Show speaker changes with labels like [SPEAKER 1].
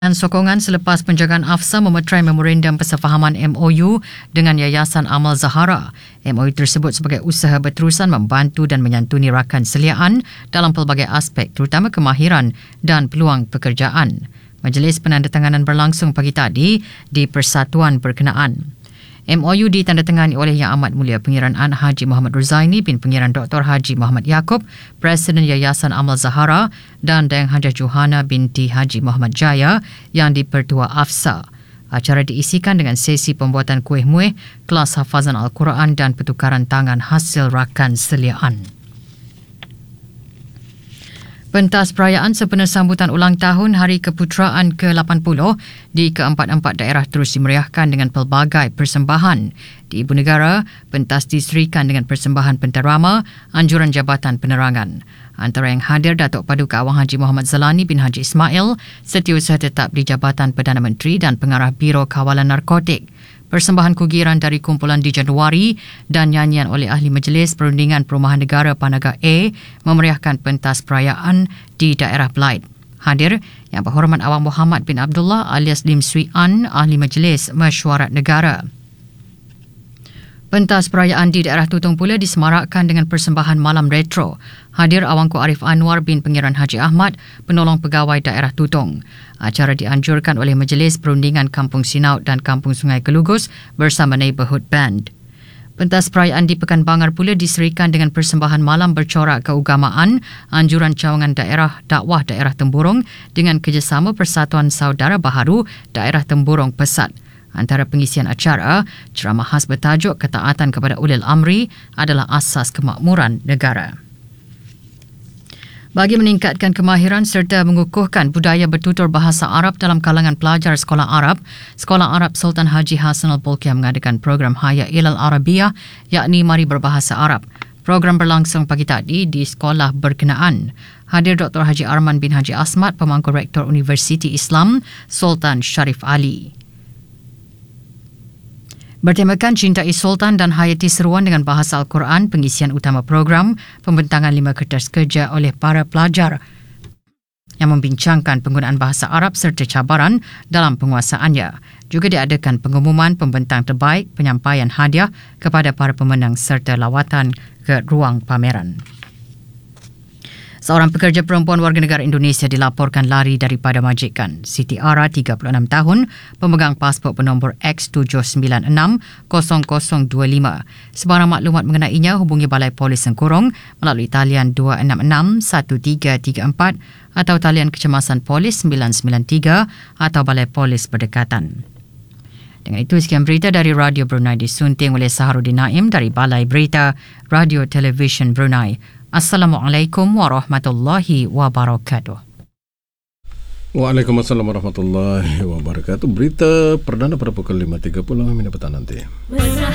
[SPEAKER 1] Dan sokongan selepas penjagaan AFSA memeterai memorandum persefahaman MOU dengan Yayasan Amal Zahara. MOU tersebut sebagai usaha berterusan membantu dan menyantuni rakan seliaan dalam pelbagai aspek terutama kemahiran dan peluang pekerjaan. Majlis penandatanganan berlangsung pagi tadi di persatuan berkenaan. MOU ditandatangani oleh Yang Amat Mulia Pengiran An Haji Muhammad Ruzaini bin Pengiran Dr. Haji Muhammad Yaakob, Presiden Yayasan Amal Zahara dan Dayang Hajah Johana binti Haji Muhammad Jaya yang dipertua AFSA. Acara diisikan dengan sesi pembuatan kuih muih, kelas hafazan Al-Quran dan pertukaran tangan hasil rakan seliaan. Pentas perayaan sempena sambutan ulang tahun Hari Keputeraan ke-80 di keempat-empat daerah terus dimeriahkan dengan pelbagai persembahan. Di Ibu Negara, pentas diserikan dengan persembahan penterama, anjuran Jabatan Penerangan. Antara yang hadir Datuk Paduka Awang Haji Muhammad Zalani bin Haji Ismail, Setiausaha Tetap di Jabatan Perdana Menteri dan Pengarah Biro Kawalan Narkotik. Persembahan kugiran dari kumpulan di Januari dan nyanyian oleh Ahli Majlis Perundingan Perumahan Negara Panaga A memeriahkan pentas perayaan di daerah Blyth. Hadir Yang Berhormat Awang Muhammad bin Abdullah alias Lim Swee An, Ahli Majlis Mesyuarat Negara. Pentas perayaan di daerah Tutong pula disemarakkan dengan persembahan malam retro. Hadir Awangku Arif Anwar bin Pengiran Haji Ahmad, penolong pegawai daerah Tutong. Acara dianjurkan oleh Majlis Perundingan Kampung Sinaut dan Kampung Sungai Kelugus bersama Neighbourhood Band. Pentas perayaan di Pekan Bangar pula diserikan dengan persembahan malam bercorak keagamaan, anjuran cawangan daerah dakwah daerah Temburong dengan kerjasama Persatuan Saudara Baharu Daerah Temburong Pesat. Antara pengisian acara, ceramah khas bertajuk ketaatan kepada ulil amri adalah asas kemakmuran negara. Bagi meningkatkan kemahiran serta mengukuhkan budaya bertutur bahasa Arab dalam kalangan pelajar Sekolah Arab Sultan Haji Hassanal Bolkiah mengadakan program Haya Ilal Arabiyah, yakni Mari Berbahasa Arab. Program berlangsung pagi tadi di sekolah berkenaan. Hadir Dr. Haji Arman bin Haji Asmat, Pemangku Rektor Universiti Islam Sultan Sharif Ali. Bertemakan Cintai Sultan dan Hayati Seruan dengan Bahasa Al-Quran, pengisian utama program, pembentangan 5 kertas kerja oleh para pelajar yang membincangkan penggunaan bahasa Arab serta cabaran dalam penguasaannya. Juga diadakan pengumuman pembentang terbaik, penyampaian hadiah kepada para pemenang serta lawatan ke ruang pameran. Seorang pekerja perempuan warga negara Indonesia dilaporkan lari daripada majikan. Siti Ara, 36 tahun, pemegang pasport bernombor X7960025. Sebarang maklumat mengenainya hubungi Balai Polis Sengkurung melalui talian 266-1334 atau talian Kecemasan Polis 993 atau Balai Polis berdekatan. Dengan itu, sekian berita dari Radio Brunei disunting oleh Saharuddin Naim dari Balai Berita Radio Television Brunei. Assalamualaikum warahmatullahi wabarakatuh.
[SPEAKER 2] Waalaikumsalam warahmatullahi wabarakatuh. Berita perdana pada pukul 5.30 minit petang nanti.